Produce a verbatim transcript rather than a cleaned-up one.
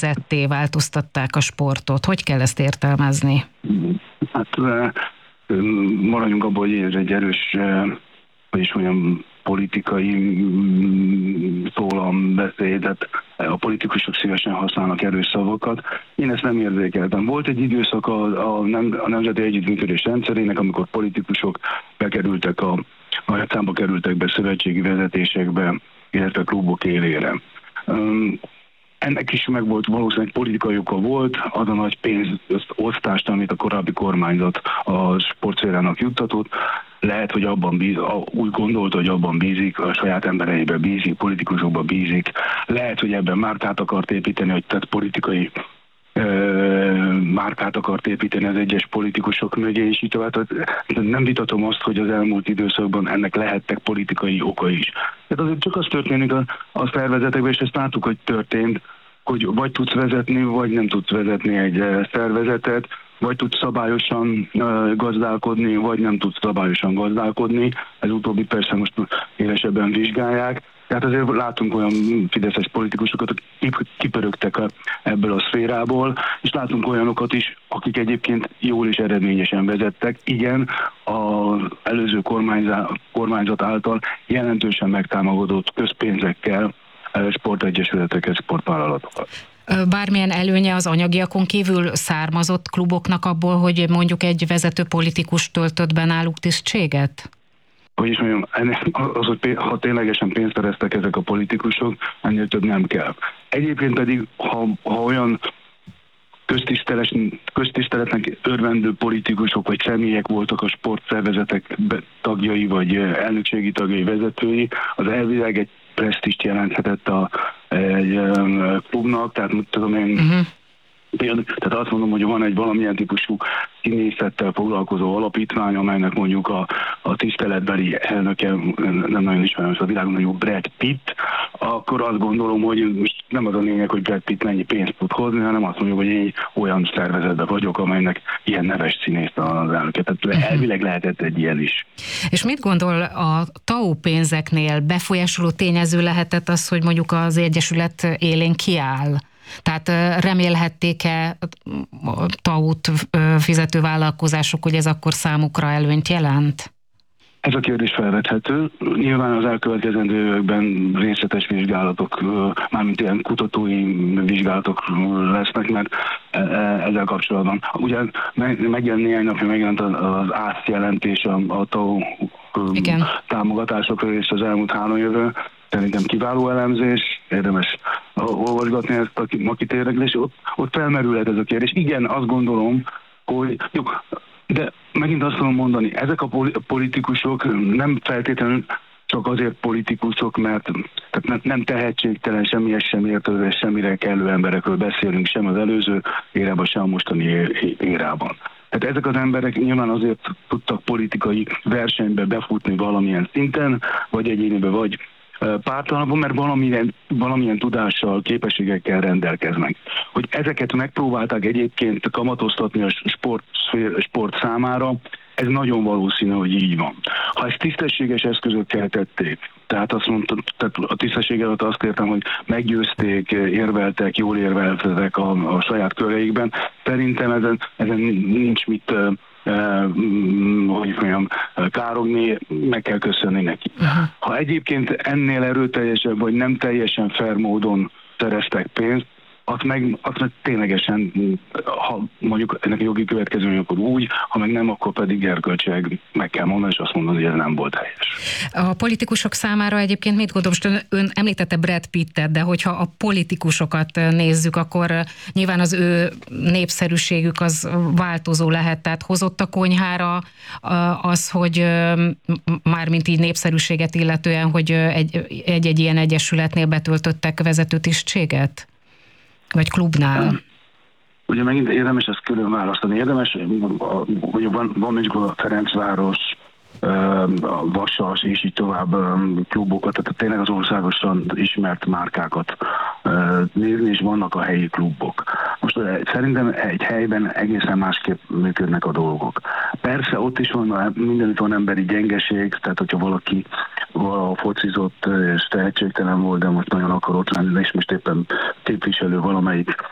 nézetté változtatták a sportot. Hogy kell ezt értelmezni? Hát maradjunk abban, hogy ez egy erős, vagyis olyan politikai szólalmbeszédet, a politikusok szívesen használnak erős szavakat. Én ezt nem érzékeltem. Volt egy időszak a, a, nem, a Nemzeti Együttműködés rendszerének, amikor politikusok bekerültek a, a számba kerültek be szövetségi vezetésekbe, illetve klubok élére. Um, ennek is meg volt valószínűleg politikai oka volt, az a nagy pénzosztást, amit a korábbi kormányzat a sportszférának juttatott. Lehet, hogy abban bíz, úgy gondolta, hogy abban bízik, a saját embereibe bízik, politikusokba bízik. Lehet, hogy ebben márkát akart építeni, hogy tehát politikai ö, márkát akart építeni az egyes politikusok mögé, és így tovább. Nem vitatom azt, hogy az elmúlt időszakban ennek lehettek politikai oka is. Tehát azért csak az történik a, a szervezetekben, és ezt láttuk, hogy történt, hogy vagy tudsz vezetni, vagy nem tudsz vezetni egy szervezetet, vagy tudsz szabályosan uh, gazdálkodni, vagy nem tudsz szabályosan gazdálkodni. Ez utóbbi persze most élesebben vizsgálják. Tehát azért látunk olyan fideszes politikusokat, akik kipörögtek ebből a szférából, és látunk olyanokat is, akik egyébként jól és eredményesen vezettek. Igen, az előző kormányzat által jelentősen megtámogatott közpénzekkel sportegyesületeket, sportvállalatokat. Bármilyen előnye az anyagiakon kívül származott kluboknak abból, hogy mondjuk egy vezető politikus töltött be náluk tisztséget? Hogy is mondjam, az, hogy ha ténylegesen pénzt szereztek ezek a politikusok, ennél több nem kell. Egyébként pedig, ha, ha olyan köztiszteletnek örvendő politikusok vagy személyek voltak a sportszervezetek tagjai, vagy elnökségi tagjai, vezetői, az elvileg egy presztízst jelenthetett a, egy um, klubnak, tehát tudom én, uh-huh. Tehát azt mondom, hogy van egy valamilyen típusú színészettel foglalkozó alapítvány, amelynek mondjuk a, a tiszteletbeli elnöke, nem nagyon ismerem a világon, mondjuk Brad Pitt, akkor azt gondolom, hogy most nem az a lényeg, hogy Brad Pitt mennyi pénzt tud hozni, hanem azt mondjuk, hogy én olyan szervezetben vagyok, amelynek ilyen neves színész az elnöke. Tehát uh-huh. elvileg lehetett egy ilyen is. És mit gondol, a té á u pénzeknél befolyásoló tényező lehetett az, hogy mondjuk az Egyesület élén kiáll? Tehát remélhették-e a té á u-t fizető vállalkozások, hogy ez akkor számukra előnyt jelent? Ez a kérdés felvethető. Nyilván az elkövetkezendő években részletes vizsgálatok, mármint ilyen kutatói vizsgálatok lesznek, mert ezzel kapcsolatban. Ugye megjelent néhány napja megjelent az á es zé jelentés a té á u Igen. támogatásokról és az elmúlt három évről. Szerintem kiváló elemzés, érdemes olvasgatni ezt, akit érdekel, és ott, ott felmerülhet ez a kérdés. Igen, azt gondolom, hogy jó, de megint azt tudom mondani, ezek a politikusok nem feltétlenül csak azért politikusok, mert tehát nem tehetségtelen, semmihez sem értő, semmire kellő emberekről beszélünk, sem az előző érában, sem a mostani érában. Tehát ezek az emberek nyilván azért tudtak politikai versenybe befutni valamilyen szinten, vagy egyénibe, vagy pártalanabban, mert valamilyen, valamilyen tudással, képességekkel rendelkeznek. Hogy ezeket megpróbálták egyébként kamatoztatni a sport, sport számára, ez nagyon valószínű, hogy így van. Ha ezt tisztességes eszközökkel tették, tehát azt mondtam, tehát a tisztesség alatt azt értem, hogy meggyőzték, érveltek, jól érveltek a, a saját köreikben, szerintem ezen, ezen nincs mit Uh, hogy mondjam, károgni, meg kell köszönni neki. Uh-huh. Ha egyébként ennél erőteljesebb, vagy nem teljesen fair módon szereztek pénzt, azt meg, azt meg ténylegesen, ha mondjuk ennek a jogi következménye, akkor úgy, ha meg nem, akkor pedig erkölcsileg meg kell mondani, és azt mondani, hogy ez nem volt helyes. A politikusok számára egyébként mit gondolom, most ön, ön említette Brad Pittet, de hogyha a politikusokat nézzük, akkor nyilván az ő népszerűségük az változó lehet, tehát hozott a konyhára az, hogy mármint így népszerűséget illetően, hogy egy-egy ilyen egyesületnél betöltöttek vezető tisztséget? Vagy klubnál? Ugye megint érdemes ezt külön választani. Érdemes, ugye van, van mondjuk a Ferencváros, a Vasas és így tovább klubokat, tehát tényleg az országosan ismert márkákat nézni, és vannak a helyi klubok. Most szerintem egy helyben egészen másképp működnek a dolgok. Persze ott is van, mindenütt van emberi gyengeség, tehát hogyha valaki valahol focizott és tehetségtelen volt, de most nagyon akar ott lenni, és most éppen képviselő valamelyik